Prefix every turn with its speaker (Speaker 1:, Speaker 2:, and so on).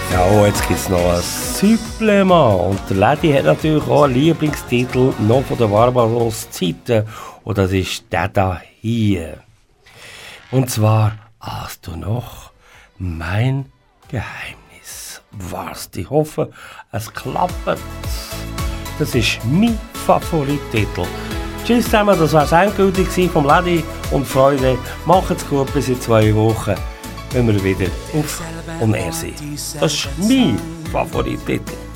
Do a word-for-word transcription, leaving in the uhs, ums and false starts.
Speaker 1: Ja, jetzt gibt es noch ein Supplement. Und der Lady hat natürlich auch einen Lieblingstitel noch von der Barbaros-Zeiten. Und das ist der da hier. Und zwar, hast du noch mein Geheimnis warst. Ich hoffe, es klappt. Das ist mein Favorittitel. Tschüss zusammen, das war es endgültig vom Lady und Freude. Macht's gut, bis in zwei Wochen, wenn wir wieder auf On Air sind. Das ist mein Favorittitel.